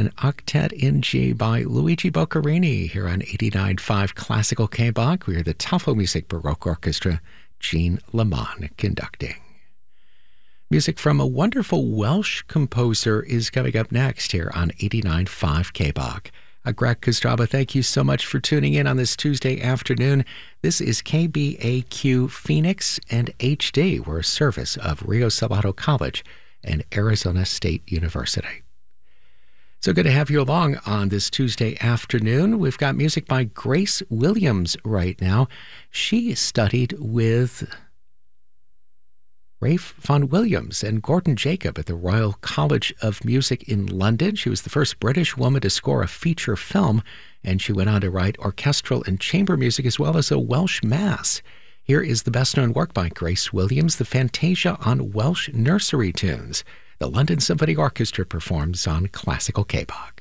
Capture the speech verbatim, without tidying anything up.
an octet in G by Luigi Boccherini here on eighty-nine point five Classical K-Bach. We are the Tafel Music Baroque Orchestra, Jean Leman conducting. Music from a wonderful Welsh composer is coming up next here on eighty-nine point five K-Bach. Uh, Greg Kostraba, thank you so much for tuning in on this Tuesday afternoon. This is K B A Q Phoenix and H D. We're a service of Rio Salado College and Arizona State University. So good to have you along on this Tuesday afternoon. We've got music by Grace Williams right now. She studied with Ralph Vaughan Williams and Gordon Jacob at the Royal College of Music in London. She was the first British woman to score a feature film, and she went on to write orchestral and chamber music as well as a Welsh mass. Here is the best-known work by Grace Williams, the Fantasia on Welsh nursery tunes. The London Symphony Orchestra performs on Classical K-Bach.